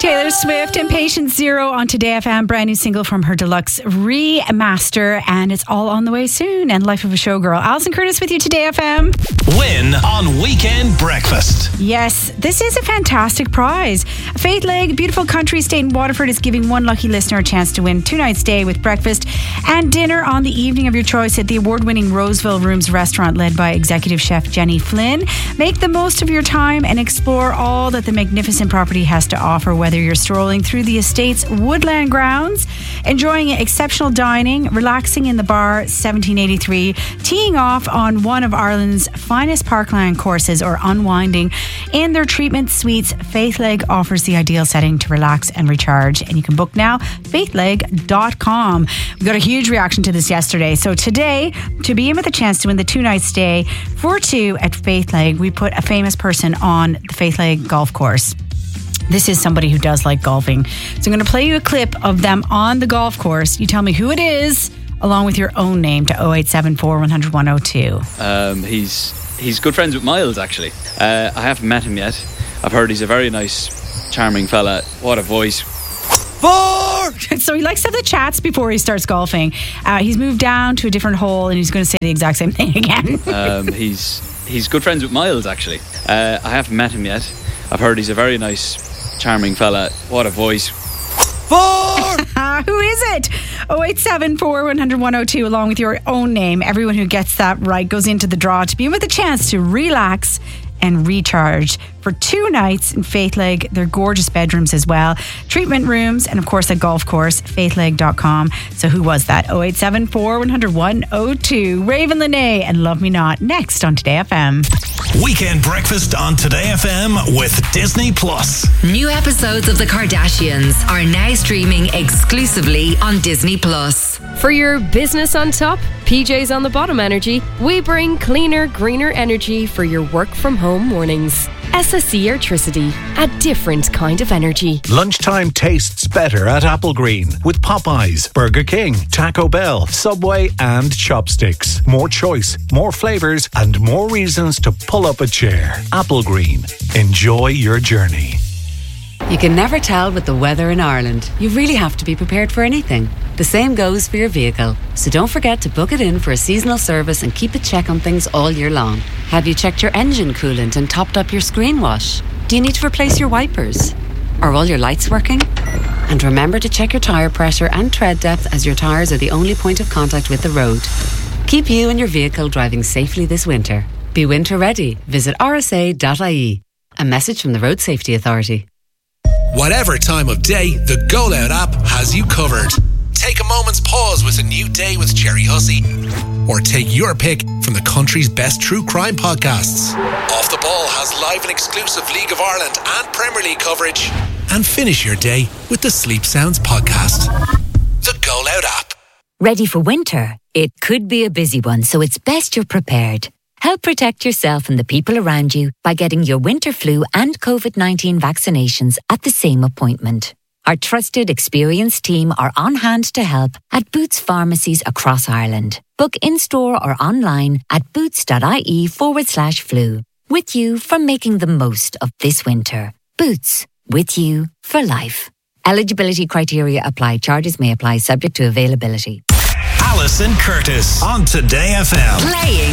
Taylor Swift and Patient Zero on Today FM, brand new single from her deluxe remaster, and it's all on the way soon. And Life of a Showgirl. Alison Curtis with you, Today FM. Win on Weekend Breakfast. Yes, this is a fantastic prize. Faith Leg, beautiful country estate in Waterford, is giving one lucky listener a chance to win 2 nights stay with breakfast and dinner on the evening of your choice at the award-winning Roseville Rooms restaurant led by executive chef Jenny Flynn. Make the most of your time and explore all that the magnificent property has to offer, whether you're strolling through the estate's woodland grounds, enjoying exceptional dining, relaxing in the bar 1783, teeing off on one of Ireland's finest parkland courses, or unwinding in their treatment suites. Faithleg offers the ideal setting to relax and recharge, and you can book now, faithleg.com. We got a huge reaction to this yesterday, so today, to be in with a chance to win the 2 night stay for 2 at Faithleg, we put a famous person on the Faithleg golf course. This is somebody who does like golfing. So I'm going to play you a clip of them on the golf course. You tell me who it is, along with your own name, to 0874 100 102. He's good friends with Miles, actually. I haven't met him yet. I've heard he's a very nice, charming fella. What a voice. 4! So he likes to have the chats before he starts golfing. He's moved down to a different hole, and he's going to say the exact same thing again. He's good friends with Miles, actually. I haven't met him yet. I've heard he's a very nice, charming fella. What a voice. 4! Who is it? 0874 100 102, along with your own name. Everyone who gets that right goes into the draw to be in with a chance to relax and recharge for 2 nights in Faithleg. They're gorgeous bedrooms as well, treatment rooms, and of course a golf course, faithleg.com. So who was that? 0874 100 102. Raven Lene and Love Me Not, next on Today FM. Weekend Breakfast on Today FM with Disney Plus. New episodes of The Kardashians are now streaming exclusively on Disney Plus. For your business on top, PJs on the bottom energy, we bring cleaner, greener energy for your work from home mornings. SSE Airtricity, a different kind of energy. Lunchtime tastes better at Applegreen with Popeyes, Burger King, Taco Bell, Subway and Chopsticks. More choice, more flavours and more reasons to pull up a chair. Applegreen. Enjoy your journey. You can never tell with the weather in Ireland. You really have to be prepared for anything. The same goes for your vehicle. So don't forget to book it in for a seasonal service and keep a check on things all year long. Have you checked your engine coolant and topped up your screen wash? Do you need to replace your wipers? Are all your lights working? And remember to check your tyre pressure and tread depth, as your tyres are the only point of contact with the road. Keep you and your vehicle driving safely this winter. Be winter ready. Visit rsa.ie. A message from the Road Safety Authority. Whatever time of day, the Go Loud app has you covered. Take a moment's pause with a new day with Cherry Hussey. Or take your pick from the country's best true crime podcasts. Off the Ball has live and exclusive League of Ireland and Premier League coverage. And finish your day with the Sleep Sounds podcast. The Go Loud app. Ready for winter? It could be a busy one, so it's best you're prepared. Help protect yourself and the people around you by getting your winter flu and COVID-19 vaccinations at the same appointment. Our trusted, experienced team are on hand to help at Boots pharmacies across Ireland. Book in-store or online at boots.ie/flu. With you for making the most of this winter. Boots, with you for life. Eligibility criteria apply. Charges may apply, subject to availability. Alison Curtis on Today FM. Playing